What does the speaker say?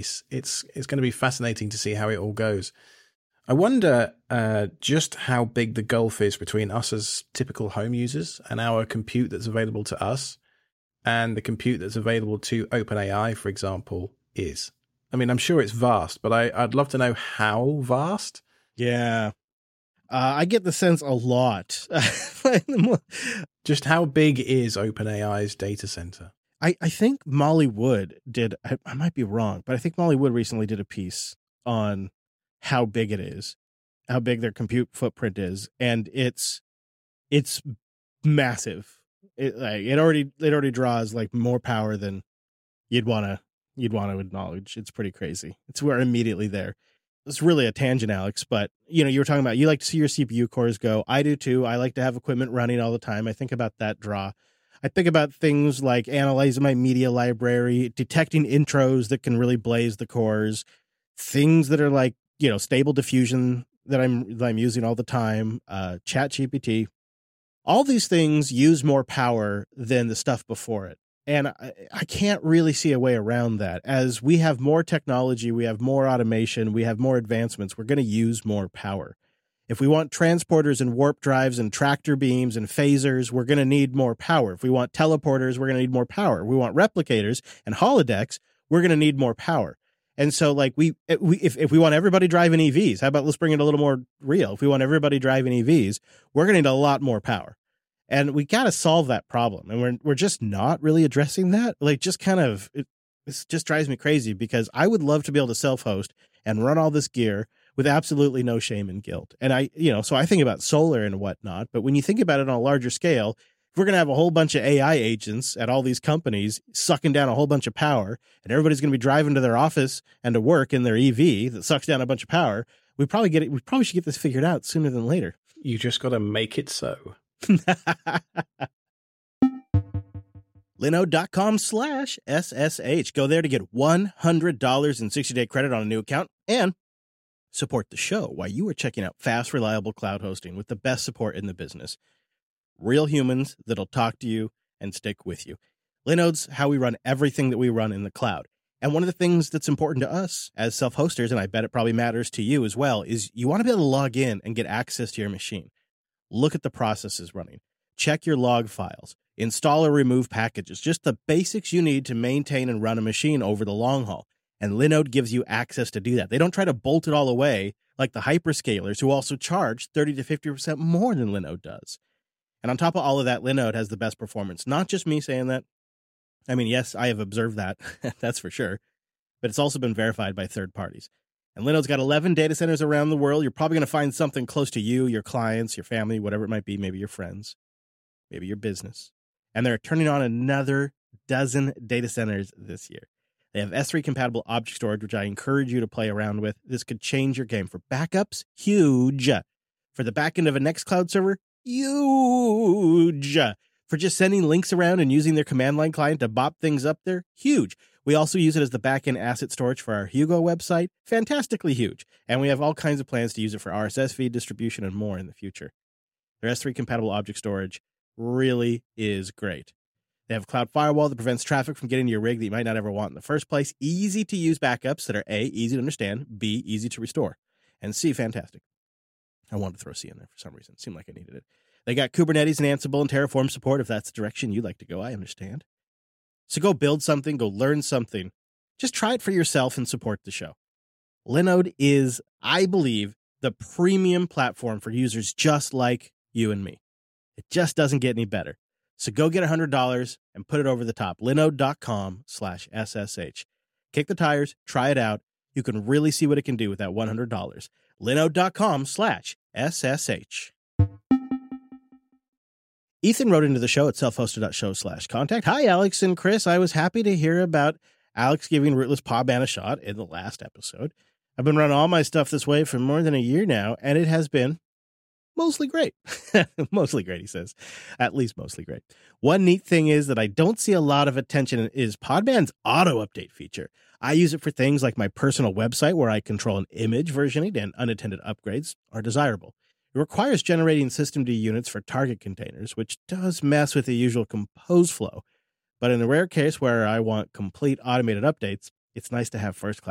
case, it's going to be fascinating to see how it all goes. I wonder just how big the gulf is between us as typical home users and our compute that's available to us and the compute that's available to OpenAI, for example, is. I mean, I'm sure it's vast, but I'd love to know how vast. Yeah. I get the sense a lot. Just how big is OpenAI's data center? I think Molly Wood did, I might be wrong, but I think Molly Wood recently did a piece on how big it is, how big their compute footprint is, and it's massive. It already draws like more power than you'd want to acknowledge. It's pretty crazy. We're immediately there. It's really a tangent, Alex, but you were talking about you like to see your CPU cores go. I do too. I like to have equipment running all the time. I think about that draw. I think about things like analyzing my media library, detecting intros that can really blaze the cores, things that are like, stable diffusion that I'm using all the time, ChatGPT. All these things use more power than the stuff before it. And I can't really see a way around that. As we have more technology, we have more automation, we have more advancements, we're going to use more power. If we want transporters and warp drives and tractor beams and phasers, we're going to need more power. If we want teleporters, we're going to need more power. If we want replicators and holodecks, we're going to need more power. And so, like, if we want everybody driving EVs, how about let's bring it a little more real? If we want everybody driving EVs, we're going to need a lot more power. And we got to solve that problem. And we're just not really addressing that. Like, just kind of, this just drives me crazy because I would love to be able to self-host and run all this gear with absolutely no shame and guilt. And so I think about solar and whatnot, but when you think about it on a larger scale, if we're going to have a whole bunch of AI agents at all these companies sucking down a whole bunch of power, and everybody's going to be driving to their office and to work in their EV that sucks down a bunch of power, we probably should get this figured out sooner than later. You just got to make it so. Linode.com/SSH. Go there to get $100 in 60-day credit on a new account and support the show while you are checking out fast, reliable cloud hosting with the best support in the business. Real humans that'll talk to you and stick with you. Linode's how we run everything that we run in the cloud. And one of the things that's important to us as self-hosters, and I bet it probably matters to you as well, is you want to be able to log in and get access to your machine. Look at the processes running. Check your log files. Install or remove packages. Just the basics you need to maintain and run a machine over the long haul. And Linode gives you access to do that. They don't try to bolt it all away like the hyperscalers who also charge 30 to 50% more than Linode does. And on top of all of that, Linode has the best performance. Not just me saying that. I mean, yes, I have observed that. That's for sure. But it's also been verified by third parties. And Linode's got 11 data centers around the world. You're probably going to find something close to you, your clients, your family, whatever it might be, maybe your friends, maybe your business. And they're turning on another dozen data centers this year. They have S3-compatible object storage, which I encourage you to play around with. This could change your game. For backups, huge. For the back end of a Nextcloud server, huge. For just sending links around and using their command line client to bop things up there, huge. We also use it as the back-end asset storage for our Hugo website, fantastically huge. And we have all kinds of plans to use it for RSS feed distribution and more in the future. Their S3-compatible object storage really is great. They have a cloud firewall that prevents traffic from getting to your rig that you might not ever want in the first place. Easy to use backups that are A, easy to understand, B, easy to restore, and C, fantastic. I wanted to throw C in there for some reason. It seemed like I needed it. They got Kubernetes and Ansible and Terraform support if that's the direction you'd like to go. I understand. So go build something, go learn something. Just try it for yourself and support the show. Linode is, I believe, the premium platform for users just like you and me. It just doesn't get any better. So go get $100 and put it over the top. Linode.com/SSH. Kick the tires, try it out. You can really see what it can do with that $100. Linode.com/SSH. Ethan wrote into the show at selfhosted.show/contact. Hi, Alex and Chris. I was happy to hear about Alex giving Rootless Podman a shot in the last episode. I've been running all my stuff this way for more than a year now, and it has been mostly great. Mostly great, he says. At least mostly great. One neat thing is that I don't see a lot of attention is Podman's auto-update feature. I use it for things like my personal website where I control an image versioning and unattended upgrades are desirable. It requires generating systemd units for target containers, which does mess with the usual compose flow. But in the rare case where I want complete automated updates, it's nice to have first-class